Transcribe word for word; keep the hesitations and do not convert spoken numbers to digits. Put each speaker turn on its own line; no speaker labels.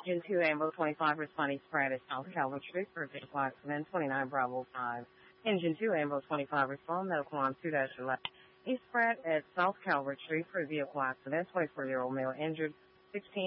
Engine two, Ambo twenty-five, responding spread at South Calvin Street for a vehicle accident, twenty-nine Bravo five. Engine two, Ambo twenty-five, respond, medical on two dash eleven. East spread at South Calvert Street for a vehicle accident, twenty-four-year-old male injured, sixteen